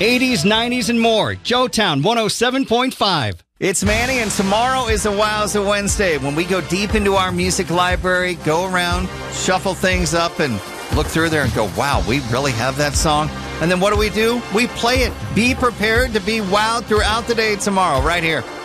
80s, 90s, and more. Joetown 107.5. It's Manny, and tomorrow is a Wowza Wednesday when we go deep into our music library, go around, shuffle things up, and look through there and go, wow, we really have that song? And then what do? We play it. Be prepared to be wowed throughout the day tomorrow, right here